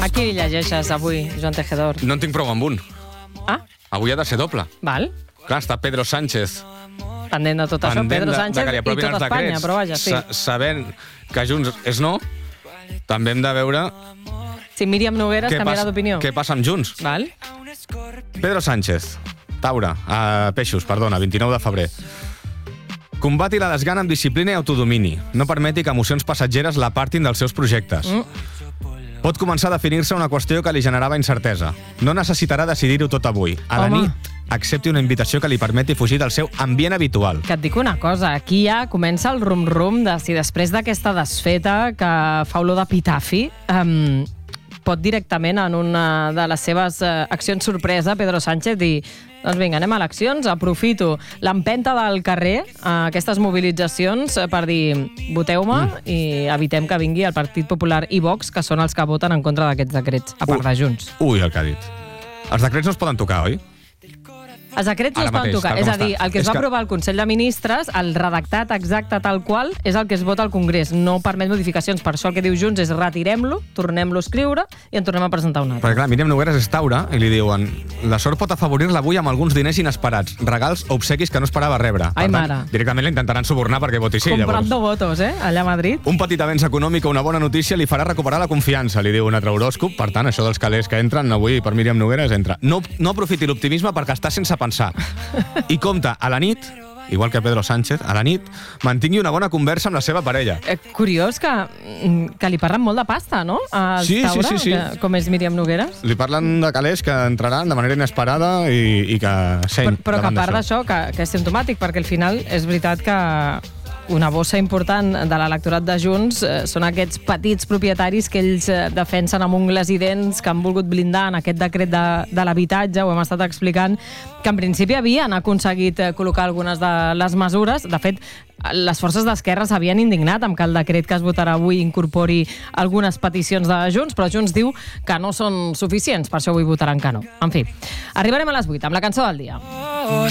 A qui llegeixes avui, Joan Tejedor? No en tinc prou amb un. Ah, Avui ha de ser doble. val. Clar, està Pedro Sánchez. Pendent de tot això, Pedro Sánchez que li i aprovin tot els Espanya, decrets, però vaja, sí. Sabent que Junts és no, també hem de veure Si Míriam Nogueras canviarà d'opinió. què passa amb Junts. Val? Pedro Sánchez, Taure, Peixos, perdona, 29 de febrer. Combati la desgana amb disciplina i autodomini. No permeti que emocions passatgeres l'apartin dels seus projectes. Pot començar a definir-se una qüestió que li generava incertesa. No necessitarà decidir-ho tot avui. A la Home. nit, accepti una invitació que li permeti fugir del seu ambient habitual. Que et dic una cosa, aquí ja comença el rum-rum de si després d'aquesta desfeta que fa olor d'epitafi pot directament en una de les seves accions sorpresa, Pedro Sánchez, dir doncs vinga, anem a eleccions, aprofito l'empenta del carrer, aquestes mobilitzacions, per dir voteu-me i evitem que vingui el Partit Popular i Vox, que són els que voten en contra d'aquests decrets, a part de Junts. Ui, el que ha dit. Els decrets no es poden tocar, oi? Els decrets no Ara es poden mateix, tocar. tal És com a dir, està. el que es És va que- aprovar al Consell de Ministres, el redactat exacte tal qual, és el que es vota al Congrés. No permet modificacions. Per això el que diu Junts és retirem-lo, tornem-lo a escriure i en tornem a presentar un altre. Perquè, clar, Míriam Nogueras és Taure i li diuen la sort pot afavorir-la avui amb alguns diners inesperats, regals o obsequis que no esperava rebre. Ai, Per tant, mare. directament la intentaran subornar perquè voti sí, llavors. Comprando votos, allà a Madrid. Un petit avenç econòmic o una bona notícia li farà recuperar la confiança, li diu un altre horòscop. Per tant, això dels calés que entren avui per Míriam Nogueras entra. No aprofiti l'optimisme perquè està sense pensar. I compta, a la nit, igual que Pedro Sánchez, a la nit, mantingui una bona conversa amb la seva parella. Curiós que li parlen molt de pasta, no? Als Sí, Taure, sí. com és Míriam Nogueras. Li parlen de calés que entraran de manera inesperada i que seny Però que a davant part d'això. d'això, que és simptomàtic, perquè al final és veritat que una bossa important de l'electorat de Junts són aquests petits propietaris que ells defensen amb ungles i dents, que han volgut blindar en aquest decret de l'habitatge, ho hem estat explicant, que en principi havien aconseguit col·locar algunes de les mesures. De fet, les forces d'esquerra s'havien indignat amb que el decret que es votarà avui incorpori algunes peticions de Junts, però Junts diu que no són suficients, per això avui votaran que no. En fi, arribarem a les 8 amb la cançó del dia.